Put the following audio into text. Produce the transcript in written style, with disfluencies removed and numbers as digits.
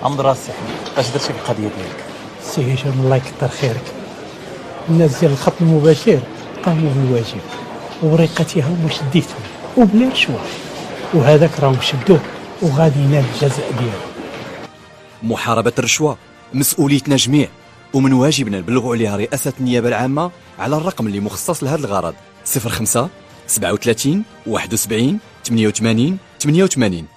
حمد راسي احمد، اش درتي في القضيه ديالك؟ سي هشام الله يكثر خيرك، الناس ديال الخط المباشر قاموا بالواجب ووريقتها هما شديتهم وبلا رشوه، وهذاك راهم شدوه وغادي ينال الجزاء ديالو. محاربة الرشوة مسؤوليتنا جميع، ومن واجبنا نبلغوا عليها رئاسة النيابة العامة على الرقم اللي مخصص لهذا الغرض: 05 37 71 88 88.